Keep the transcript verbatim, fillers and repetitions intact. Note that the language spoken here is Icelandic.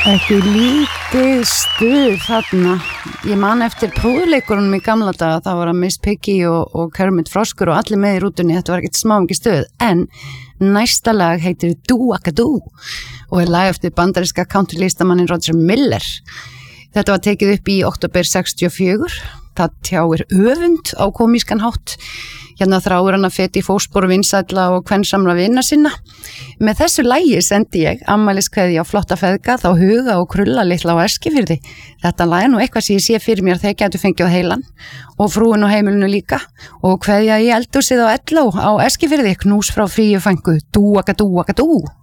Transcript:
Ekki lítið stuð þarna. Ég man eftir prófuleikurunum í gamla daga, það var að Miss Piggy og, og Kermit Froskur og allir með í rútunni, þetta var ekkert smá mikið stuð. En næsta lag heitir Do-a-ka-do og er lag eftir bandaríska countrylistamannin Roger Miller. Þetta var tekið upp í október sextíu og fjögur. Það tjáir öfund á komískan hátt. Hérna þráir hann að feta í fótspor vinsælla og kvensamra vina sinna. Með þessu lagi sendi ég afmæliskveðju á flotta feðga, þá Huga og Krulla litla á Eskifirði. Þetta lag er nú eitthvað sem ég sé fyrir mér þegar gætu fengið á heilan og frúin á heimilinu líka og kveðja í eldhúsið á Elló á Eskifirði, knús frá Fríu frænku, dú-a-ka-dú-a-ka-dú.